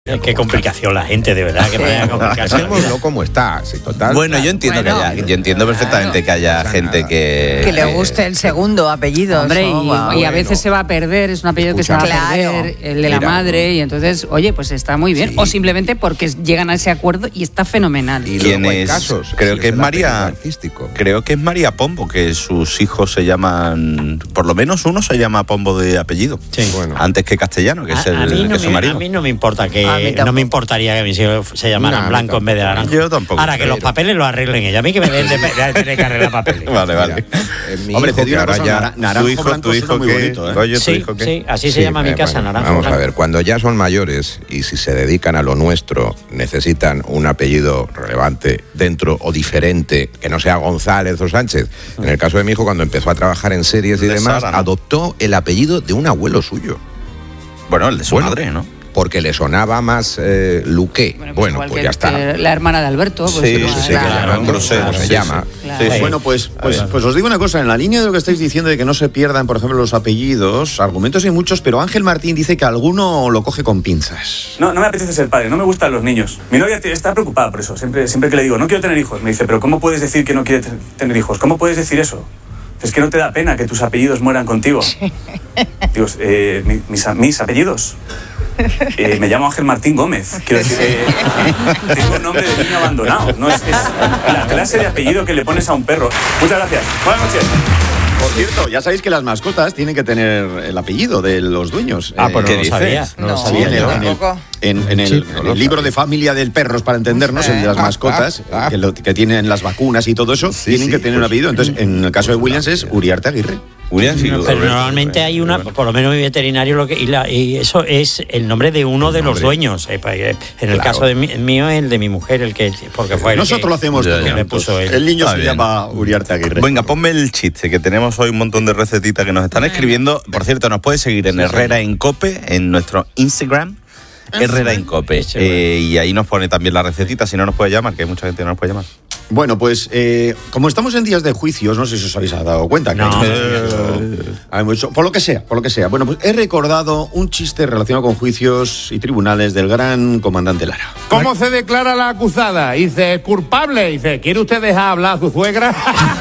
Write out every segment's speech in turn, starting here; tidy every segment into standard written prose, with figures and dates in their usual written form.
Qué complicación la gente, de verdad, que manera complicada. Hacémoslo como está, sí, total. Bueno, yo entiendo yo entiendo perfectamente que haya gente que le guste el segundo apellido. Hombre, y a veces se va a perder, es un apellido que se va a perder, el de la madre, y entonces, oye, pues está muy bien. Sí. O simplemente porque llegan a ese acuerdo y está fenomenal. ¿Y quién es? Casos, creo que es María. Creo que es María Pombo, que sus hijos se llaman, por lo menos uno se llama Pombo de apellido. Sí. Bueno. Antes que Castellano, que es su marido. A mí no me importa que no me importaría que mis hijos se llamaran Blanco en vez de Naranjo. Yo tampoco. Ahora que los papeles los arreglen ella. A mí que me den de tener que arreglar papeles. Vale. Hombre, te digo una cosa, Naranjo tu hijo muy bonito, ¿eh? Sí, así se llama mi casa, Naranjo. Vamos a ver, cuando ya son mayores y si se dedican a lo nuestro, necesitan un apellido relevante dentro o diferente, que no sea González o Sánchez. En el caso de mi hijo, cuando empezó a trabajar en series y demás, adoptó el apellido de un abuelo suyo. Bueno, el de su madre, ¿no? Porque le sonaba más Luque. Bueno, pues ya está. La hermana de Alberto. Pues se llama. Claro. Bueno, pues os digo una cosa. En la línea de lo que estáis diciendo de que no se pierdan, por ejemplo, los apellidos, argumentos hay muchos, pero Ángel Martín dice que alguno lo coge con pinzas. No me apetece ser padre, no me gustan los niños. Mi novia está preocupada por eso. Siempre que le digo, no quiero tener hijos, me dice, pero ¿cómo puedes decir que no quieres tener hijos? ¿Cómo puedes decir eso? Es que no te da pena que tus apellidos mueran contigo. Digo, mis apellidos. Me llamo Ángel Martín Gómez. Quiero decir, tengo nombre de niño abandonado. No es la clase de apellido que le pones a un perro. Muchas gracias. Buenas noches. Por cierto, ya sabéis que las mascotas tienen que tener el apellido de los dueños. Pues no lo sabía. No lo sabía. En el libro de familia del perros, para entendernos, el de las mascotas, que tienen las vacunas y todo eso, tienen que tener un apellido. Entonces, en el caso de Williams es Uriarte Aguirre. Pero normalmente hay una, por lo menos mi veterinario, y eso es el nombre de uno de los dueños. En el caso de mío, el de mi mujer, porque fue nosotros lo hacemos todo. Me puso el niño se llama Uriarte Aguirre. Venga, ponme el chiste, que tenemos hoy un montón de recetitas que nos están escribiendo. Por cierto, nos puedes seguir en Herrera en Cope, en nuestro Instagram. Herrera en Cope. Y ahí nos pone también la recetita, si no nos puede llamar, que hay mucha gente que no nos puede llamar. Bueno, pues como estamos en días de juicios, no sé si os habéis dado cuenta. Hay mucho, por lo que sea. Bueno, pues he recordado un chiste relacionado con juicios y tribunales del gran comandante Lara. ¿Cómo se declara la acusada? Dice, culpable. Dice, ¿quiere usted dejar hablar a su suegra?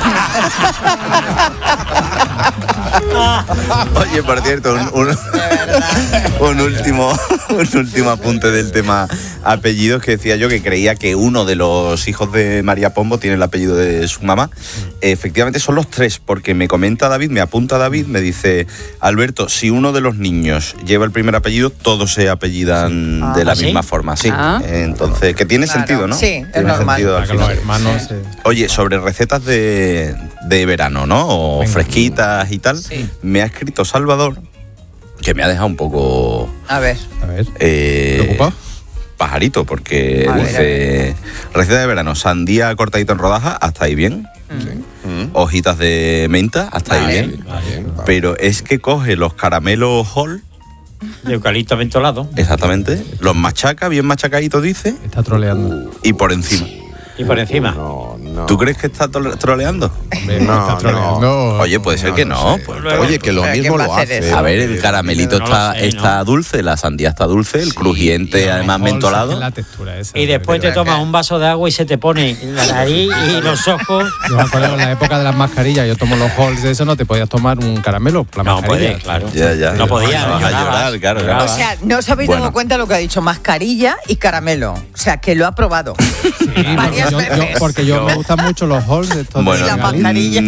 Oye, por cierto, un último apunte del tema apellidos, que decía yo que creía que uno de los hijos de María Pombo tiene el apellido de su mamá. Efectivamente son los tres, porque me apunta David, me dice, Alberto, si uno de los niños lleva el primer apellido, todos se apellidan de la misma forma. Sí. Entonces, que tiene sentido, ¿no? Sí, es normal. Que los hermanos, Oye, sobre recetas de verano, ¿no? O fresquitas y tal, me ha escrito Salvador, que me ha dejado un poco... A ver. ¿Preocupado? Pajarito, porque dice, receta de verano, sandía cortadita en rodajas, hasta ahí bien. Hojitas de menta, hasta ahí bien. Pero es que coge los caramelos Hall de eucalipto mentolado. Exactamente. Los machaca, bien machacaditos, dice. Está troleando. Y por encima. Y por encima. No. ¿Tú crees que está troleando? No. Oye, puede ser que no. Oye, que lo mismo lo hace. A ver, el caramelito está dulce, la sandía está dulce, el crujiente además mentolado. La textura esa, y después te tomas un vaso de agua y se te pone la nariz y los ojos. Yo me acuerdo en la época de las mascarillas, yo tomo los halls de eso, no te podías tomar un caramelo. No puede, claro. Ya. No podía. Vas a llorar, claro. O sea, no os habéis dado cuenta lo que ha dicho, mascarilla y caramelo. O sea, que lo ha probado. Varias veces. Porque yo me gustan mucho los halls de estos. Bueno, la mascarilla.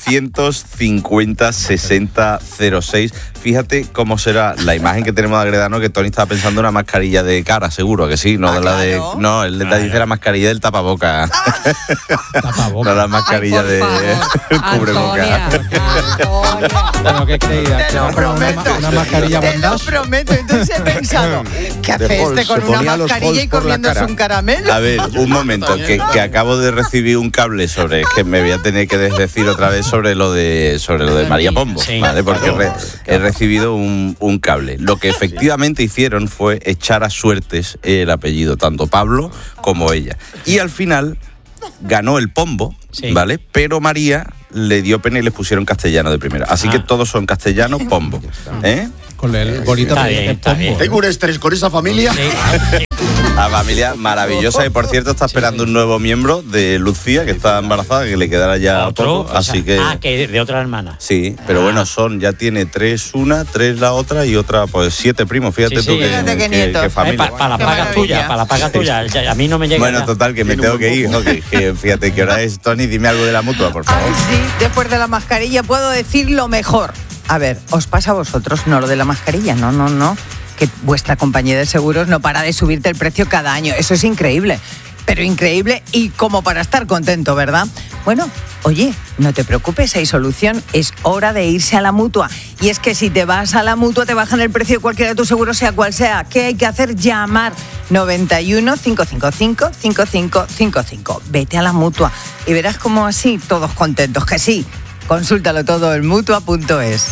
950-60-06. Fíjate cómo será la imagen que tenemos de Agredano, que Tony estaba pensando en una mascarilla de cara, seguro que sí, no de la de. No, él dice la mascarilla del tapaboca. No la mascarilla de cubreboca. Bueno, ¿qué creías? Te lo prometo. Una mascarilla te lo prometo. Entonces he pensado, ¿qué hace con una mascarilla y comiéndose un caramelo? A ver, un momento, que acabo de recibir un cable sobre, es que me voy a tener que decir otra vez sobre lo de María Pombo, ¿vale? Porque he recibido un cable. Lo que efectivamente hicieron fue echar a suertes el apellido, tanto Pablo como ella. Y al final ganó el Pombo, ¿vale? Pero María le dio pena y les pusieron castellano de primera. Así que todos son castellanos Pombo. Con el bonito Está bien. Tengo un estrés con esa familia. Sí. La familia maravillosa y por cierto está esperando un nuevo miembro de Lucía, que está embarazada, que le quedará ya ¿Otro? poco, así que... que de otra hermana. Sí, pero bueno, ya tiene 3 una, 3 la otra y otra, pues 7 primos, fíjate tú que familia. Para la paga tuya, a mí no me llega. Bueno, total, que me tengo que ir, ¿no? que fíjate qué hora es, Tony, dime algo de la Mutua, por favor. Ay, sí, después de la mascarilla puedo decir lo mejor. A ver, ¿os pasa a vosotros? No lo de la mascarilla, no. Que vuestra compañía de seguros no para de subirte el precio cada año. Eso es increíble, pero increíble y como para estar contento, ¿verdad? Bueno, oye, no te preocupes, hay solución. Es hora de irse a la Mutua. Y es que si te vas a la Mutua te bajan el precio de cualquiera de tus seguros, sea cual sea. ¿Qué hay que hacer? Llamar 91 555 5555. Vete a la Mutua y verás como así todos contentos. Que sí, consúltalo todo en Mutua.es.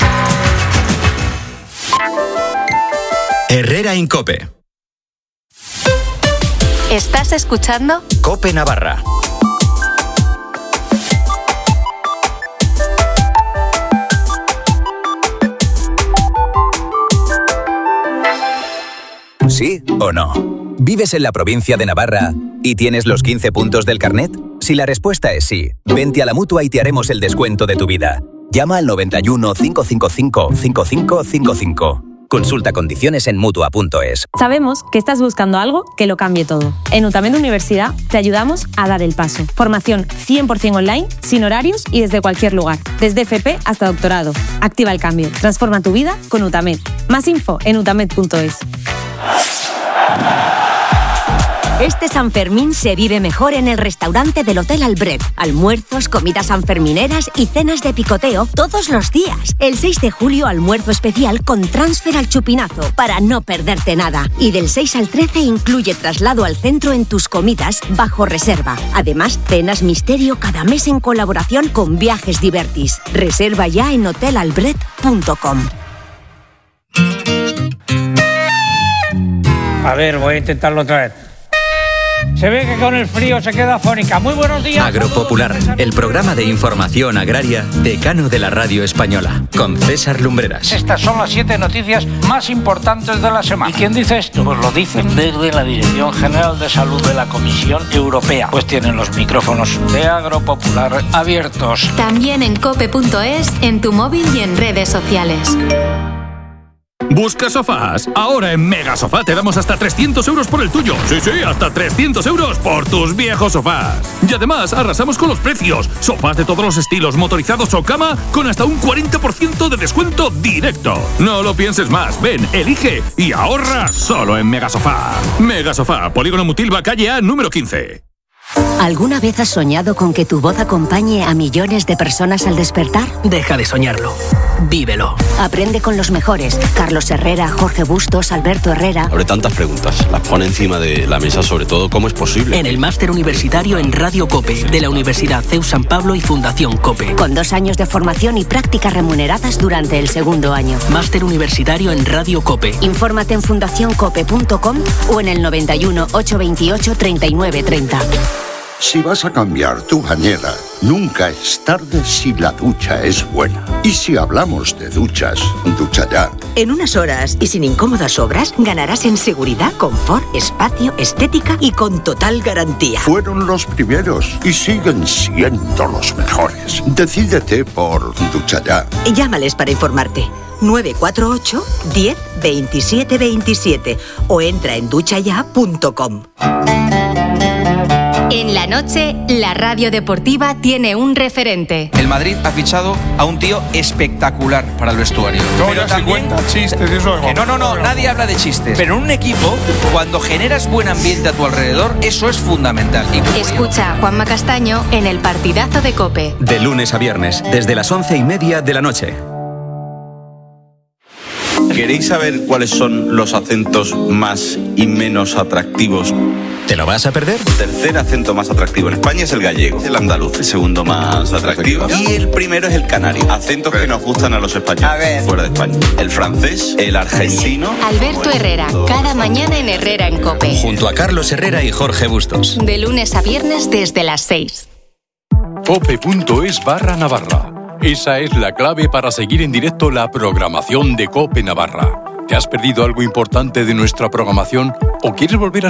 Herrera en COPE. ¿Estás escuchando? COPE Navarra. ¿Sí o no? ¿Vives en la provincia de Navarra y tienes los 15 puntos del carnet? Si la respuesta es sí, vente a la Mutua y te haremos el descuento de tu vida. Llama al 91 555 5555. Consulta condiciones en Mutua.es. Sabemos que estás buscando algo que lo cambie todo. En UTAMED Universidad te ayudamos a dar el paso. Formación 100% online, sin horarios y desde cualquier lugar. Desde FP hasta doctorado. Activa el cambio. Transforma tu vida con UTAMED. Más info en utamed.es. Este San Fermín se vive mejor en el restaurante del Hotel Albret. Almuerzos, comidas sanfermineras y cenas de picoteo todos los días. El 6 de julio, almuerzo especial con transfer al Chupinazo para no perderte nada. Y del 6 al 13 incluye traslado al centro en tus comidas bajo reserva. Además, cenas misterio cada mes en colaboración con Viajes Divertis. Reserva ya en hotelalbret.com. A ver, voy a intentarlo otra vez. Se ve que con el frío se queda afónica. Muy buenos días. Agropopular, el programa de información agraria decano de la radio española, con César Lumbreras. Estas son las 7 noticias más importantes de la semana. ¿Y quién dice esto? Pues lo dicen desde la Dirección General de Salud de la Comisión Europea. Pues tienen los micrófonos de Agropopular abiertos. También en cope.es, en tu móvil y en redes sociales. ¿Buscas sofás? Ahora en Mega Sofá te damos hasta 300 euros por el tuyo. Sí, hasta 300 euros por tus viejos sofás. Y además arrasamos con los precios. Sofás de todos los estilos, motorizados o cama, con hasta un 40% de descuento directo. No lo pienses más. Ven, elige y ahorra solo en Mega Sofá. Mega Sofá, Polígono Mutilva, calle A, número 15. ¿Alguna vez has soñado con que tu voz acompañe a millones de personas al despertar? Deja de soñarlo. Vívelo. Aprende con los mejores. Carlos Herrera, Jorge Bustos, Alberto Herrera. Abre tantas preguntas. Las pone encima de la mesa, sobre todo, ¿cómo es posible? En el máster universitario en Radio COPE, de la Universidad CEU San Pablo y Fundación COPE. Con 2 años de formación y prácticas remuneradas durante el segundo año. Máster universitario en Radio COPE. Infórmate en fundacioncope.com o en el 91 828 3930. Si vas a cambiar tu bañera, nunca es tarde si la ducha es buena. Y si hablamos de duchas, ducha ya. En unas horas y sin incómodas obras, ganarás en seguridad, confort, espacio, estética y con total garantía. Fueron los primeros y siguen siendo los mejores. Decídete por ducha ya. Llámales para informarte. 948 10 27 27 o entra en duchaya.com. En la noche, la radio deportiva tiene un referente. El Madrid ha fichado a un tío espectacular para el vestuario. Pero también chistes, eso es no, nadie habla de chistes. Pero en un equipo, cuando generas buen ambiente a tu alrededor, eso es fundamental. Escucha a Juanma Castaño en el partidazo de COPE. De lunes a viernes, desde las 11:30 de la noche. ¿Queréis saber cuáles son los acentos más y menos atractivos? ¿Te lo vas a perder? El tercer acento más atractivo en España es el gallego, el andaluz, el segundo más atractivo. Y el primero es el canario. Acentos que nos gustan a los españoles fuera de España. El francés, el argentino. Alberto Herrera, cada mañana en Herrera en COPE. Junto a Carlos Herrera y Jorge Bustos. De lunes a viernes desde las 6. Cope.es/Navarra. Esa es la clave para seguir en directo la programación de COPE Navarra. ¿Te has perdido algo importante de nuestra programación o quieres volver a